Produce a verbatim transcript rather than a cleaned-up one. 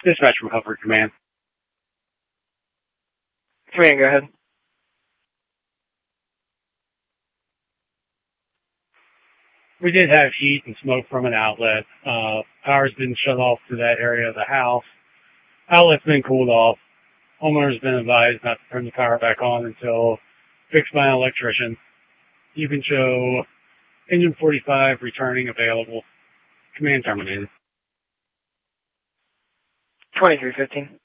Dispatch from Hubbard Command. Command, go ahead. We did have heat and smoke from an outlet. Uh, power's been shut off to that area of the house. Outlet's been cooled off. Homeowner's been advised not to turn the power back on until fixed by an electrician. You can show engine forty-five returning available. Command terminated. twenty-three fifteen.